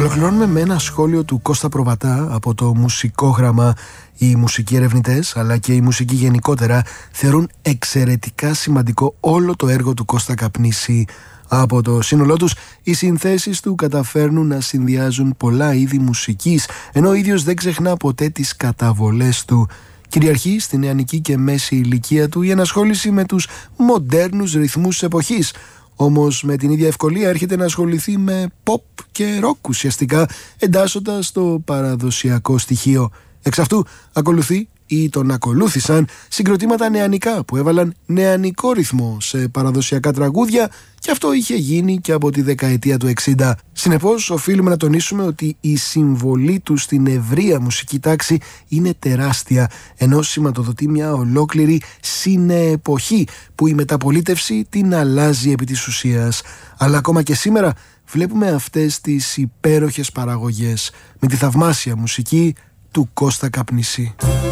Ολοκληρώνουμε με ένα σχόλιο του Κώστα Προβατά από το Μουσικόγραμμα. Οι μουσικοί ερευνητές αλλά και οι μουσικοί γενικότερα θεωρούν εξαιρετικά σημαντικό όλο το έργο του Κώστα Καπνίση. Από το σύνολό τους, οι συνθέσεις του καταφέρνουν να συνδυάζουν πολλά είδη μουσικής, ενώ ο ίδιος δεν ξεχνά ποτέ τις καταβολές του. Κυριαρχεί στη νεανική και μέση ηλικία του η ενασχόληση με τους μοντέρνους ρυθμούς της εποχής. Όμως με την ίδια ευκολία έρχεται να ασχοληθεί με pop και rock, ουσιαστικά εντάσσοντας το παραδοσιακό στοιχείο. Εξ αυτού ακολουθεί ή τον ακολούθησαν συγκροτήματα νεανικά που έβαλαν νεανικό ρυθμό σε παραδοσιακά τραγούδια, και αυτό είχε γίνει και από τη δεκαετία του 60. Συνεπώς οφείλουμε να τονίσουμε ότι η συμβολή του στην ευρεία μουσική τάξη είναι τεράστια, ενώ σηματοδοτεί μια ολόκληρη συνεποχή που η μεταπολίτευση την αλλάζει επί της ουσίας. Αλλά ακόμα και σήμερα βλέπουμε αυτές τις υπέροχες παραγωγές με τη θαυμάσια μουσική του Κώστα Καπνίση.